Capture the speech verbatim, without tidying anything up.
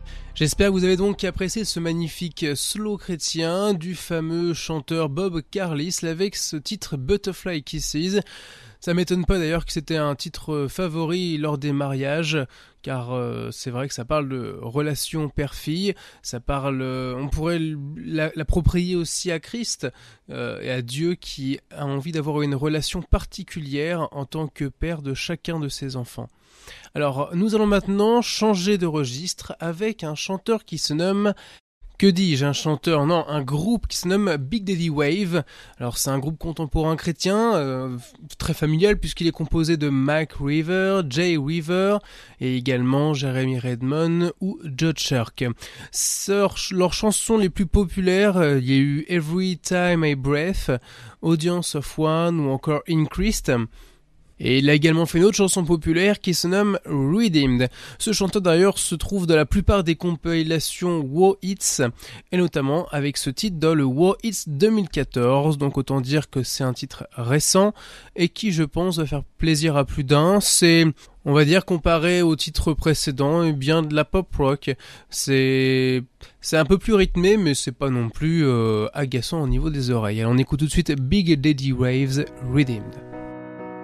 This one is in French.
J'espère que vous avez donc apprécié ce magnifique slow chrétien du fameux chanteur Bob Carlisle avec ce titre Butterfly Kisses. Ça m'étonne pas d'ailleurs que c'était un titre favori lors des mariages, car euh, c'est vrai que ça parle de relation père-fille, ça parle, euh, on pourrait l'approprier aussi à Christ euh, et à Dieu qui a envie d'avoir une relation particulière en tant que père de chacun de ses enfants. Alors, nous allons maintenant changer de registre avec un chanteur qui se nomme... Que dis-je, un chanteur? Non, un groupe qui se nomme Big Daddy Wave. Alors, c'est un groupe contemporain chrétien, euh, très familial puisqu'il est composé de Mac River, Jay River et également Jeremy Redmond ou Joe Church. Sur leurs chansons les plus populaires, euh, il y a eu Every Time I Breath, Audience of One ou encore Increased. Et il a également fait une autre chanson populaire qui se nomme Redeemed. Ce chanteur d'ailleurs se trouve dans la plupart des compilations Wow Hits, et notamment avec ce titre dans le Wow Hits deux mille quatorze, donc autant dire que c'est un titre récent, et qui je pense va faire plaisir à plus d'un. C'est, on va dire, comparé au titre précédent, et bien de la pop rock. C'est, c'est un peu plus rythmé, mais c'est pas non plus euh, agaçant au niveau des oreilles. Alors on écoute tout de suite Big Daddy Waves Redeemed.